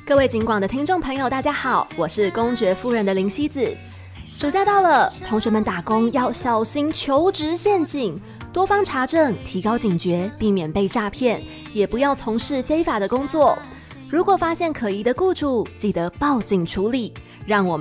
各位警广的听众朋友大家好，我是公爵夫人的林希子。暑假到了，同学们打工要小心求职陷阱，多方查证，提高警觉，避免被诈骗，也不要从事非法的工作。如果发现可疑的雇主，记得报警处理，让我们